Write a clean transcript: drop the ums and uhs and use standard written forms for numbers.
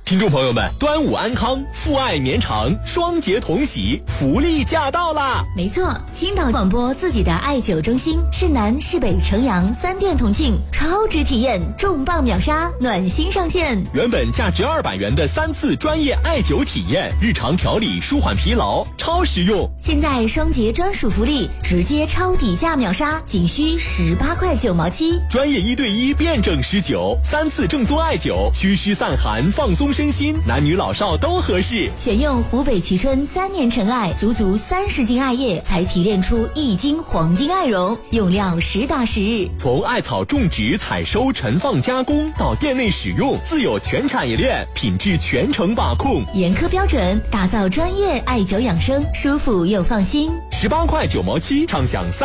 听众朋友们，端午安康，父爱绵长，双节同喜，福利驾到啦！ 没错，青岛广播自己的艾灸中心，市南、市北、城阳3店同庆，超值体验，重磅秒杀，暖心上线。 原本价值200元的3次专业艾灸体验，日常调理舒缓疲劳，超实用。 现在双节专属福利，直接超底价秒杀，仅需18块9毛7。 专业1对1辩证施灸，3次正宗艾灸，祛湿散寒，放松身心，男女老少都合适。 选用湖北蕲春3年陈艾，足足30斤艾叶才提炼出1斤黄金艾绒，用料实打实。 从艾草种植、采收、陈放、加工到店内使用，自有全产业链，品质全程把控， 严苛标准，打造专业艾灸养生，舒服又放心。 18块9毛7，畅享